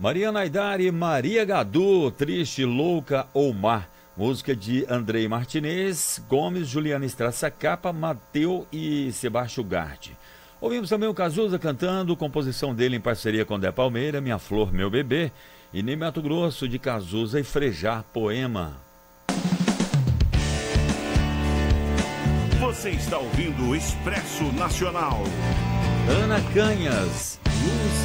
Maria Naidari, Maria Gadu, Triste, Louca ou Mar. Música de Andrei Martinez, Gomes, Juliana Strassacapa, Mateu e Sebastião Garte. Ouvimos também o Cazuza cantando, composição dele em parceria com Dé Palmeira, Minha Flor, Meu Bebê, e Ney Matogrosso de Cazuza e Frejá, Poema. Você está ouvindo o Expresso Nacional. Ana Canhas.